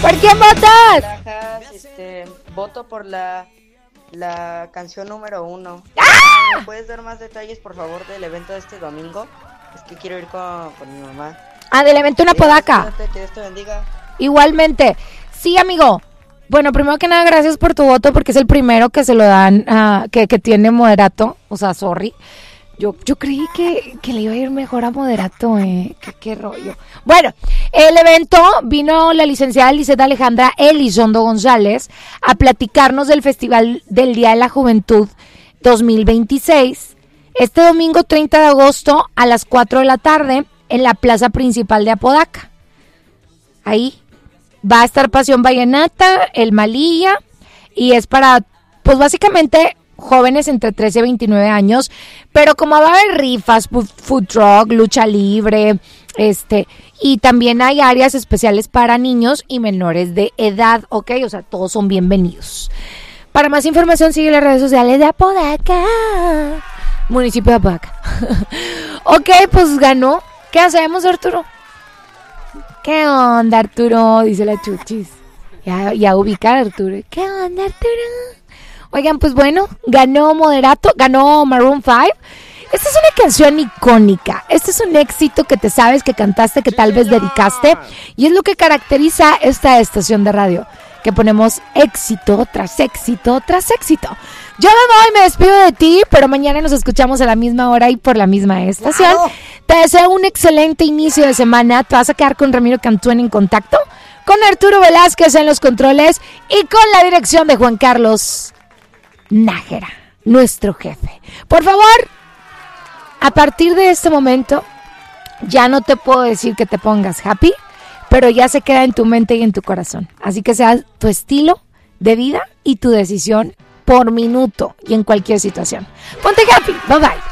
¿Por quién votas? Voto por la canción número 1. ¿Me puedes dar más detalles, por favor, del evento de este domingo? Es que quiero ir con mi mamá. Del evento en Apodaca. Que Dios te bendiga. Igualmente. Sí, amigo. Bueno, primero que nada, gracias por tu voto, porque es el primero que se lo dan, que tiene Moderato. O sea, sorry. Yo creí que le iba a ir mejor a Moderato, ¿Qué rollo? Bueno, el evento vino la licenciada Lisette Alejandra Elizondo González a platicarnos del Festival del Día de la Juventud 2026. Este domingo 30 de agosto a las 4 de la tarde en la plaza principal de Apodaca. Ahí va a estar Pasión Vallenata, El Malilla, y es para, pues básicamente, jóvenes entre 13 y 29 años, pero como va a haber rifas, food truck, lucha libre, y también hay áreas especiales para niños y menores de edad, ¿ok? O sea, todos son bienvenidos. Para más información, sigue las redes sociales de Apodaca, municipio de Apodaca. Ok, pues ganó. ¿Qué hacemos, Arturo? ¿Qué onda, Arturo? Dice la Chuchis. Ya ubicar, Arturo. ¿Qué onda, Arturo? Oigan, pues bueno, ganó Moderato, ganó Maroon 5. Esta es una canción icónica. Este es un éxito que te sabes, que cantaste, que tal vez dedicaste. Y es lo que caracteriza esta estación de radio, que ponemos éxito tras éxito tras éxito. Yo me despido de ti, pero mañana nos escuchamos a la misma hora y por la misma estación. ¡Claro! Te deseo un excelente inicio de semana. Te vas a quedar con Ramiro Cantú en Contacto, con Arturo Velázquez en los controles y con la dirección de Juan Carlos Nájera, nuestro jefe. Por favor, a partir de este momento, ya no te puedo decir que te pongas happy, pero ya se queda en tu mente y en tu corazón. Así que sea tu estilo de vida y tu decisión por minuto y en cualquier situación. Ponte happy. Bye bye.